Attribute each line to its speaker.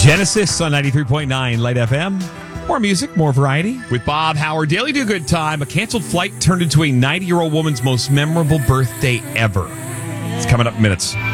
Speaker 1: Genesis on 93.9 Light FM. More music, more variety. With Bob Howard. Daily Do Good Time. A canceled flight turned into a 90-year-old woman's most memorable birthday ever. It's coming up in minutes.